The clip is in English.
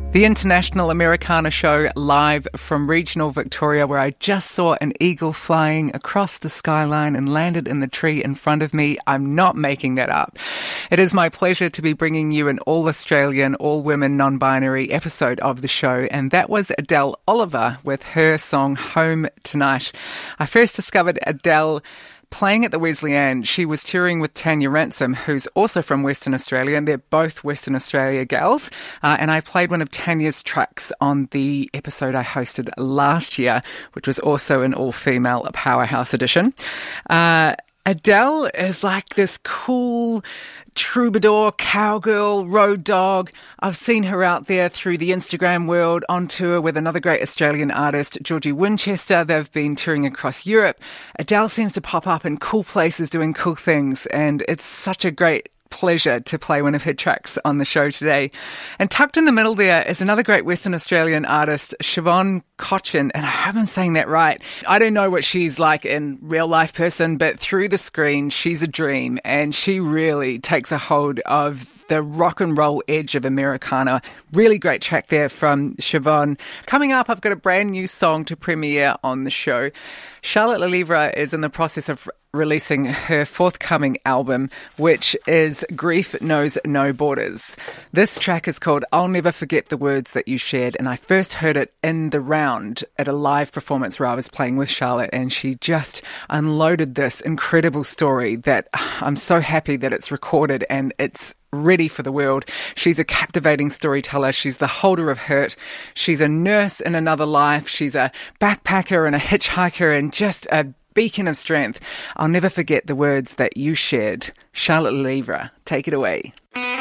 The International Americana Show live from regional Victoria, where I just saw an eagle flying across the skyline and landed in the tree in front of me. I'm not making that up. It is my pleasure to be bringing you an all-Australian, all-women, non-binary episode of the show, and that was Adele Oliver with her song Home Tonight. I first discovered Adele playing at the Wesleyan. She was touring with Tanya Ransom, who's also from Western Australia, and they're both Western Australia gals. And I played one of Tanya's tracks on the episode I hosted last year, which was also an all-female Powerhouse edition. Adele is like this cool troubadour, cowgirl, road dog. I've seen her out there through the Instagram world on tour with another great Australian artist, Georgie Winchester. They've been touring across Europe. Adele seems to pop up in cool places doing cool things, and it's such a great pleasure to play one of her tracks on the show today. And tucked in the middle there is another great Western Australian artist, Siobhan Cochin, and I hope I'm saying that right. I don't know what she's like in real life person, but through the screen, she's a dream, and she really takes a hold of the rock and roll edge of Americana. Really great track there from Siobhan. Coming up, I've got a brand new song to premiere on the show. Charlotte Lelièvre is in the process of releasing her forthcoming album, which is Grief Knows No Borders. This track is called I'll Never Forget the Words That You Shared, and I first heard it in the round at a live performance where I was playing with Charlotte, and she just unloaded this incredible story that I'm so happy that it's recorded and it's ready for the world. She's a captivating storyteller. She's the holder of hurt. She's a nurse in another life. She's a backpacker and a hitchhiker and just a beacon of strength. I'll never forget the words that you shared. Charlotte Lelièvre, take it away.